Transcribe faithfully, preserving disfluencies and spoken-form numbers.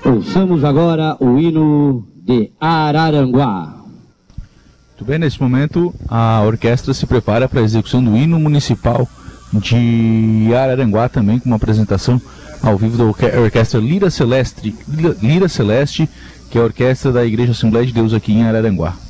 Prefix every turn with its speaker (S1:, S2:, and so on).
S1: Ouçamos agora o hino de Araranguá.
S2: Muito bem, nesse momento a orquestra se prepara para a execução do hino municipal de Araranguá, também com uma apresentação ao vivo da orquestra Lira Celeste, Lira Celeste, que é a orquestra da Igreja Assembleia de Deus aqui em Araranguá.